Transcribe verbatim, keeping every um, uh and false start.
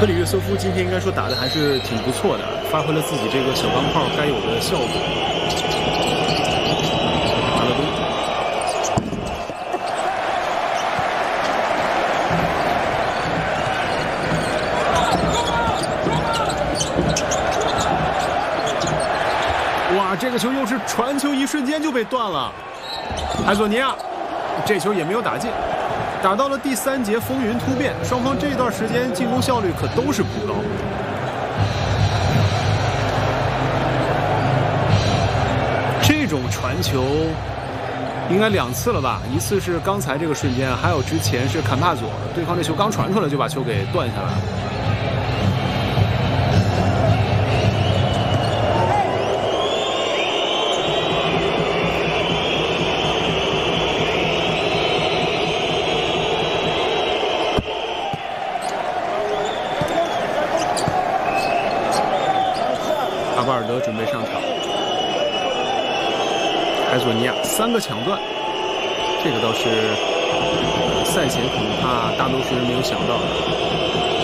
克里约瑟夫今天应该说打的还是挺不错的，发挥了自己这个小钢炮该有的效果。马勒东，哇，这个球又是传球，一瞬间就被断了。埃索尼亚，这球也没有打进。 打到了第三节，风云突变，双方这段时间进攻效率可都是不高。这种传球应该两次了吧？一次是刚才这个瞬间，还有之前是坎帕佐，对方这球刚传出来就把球给断下来了。 阿巴尔德准备上场，埃索尼亚三个抢断，这个倒是赛前恐怕大多数人没有想到的。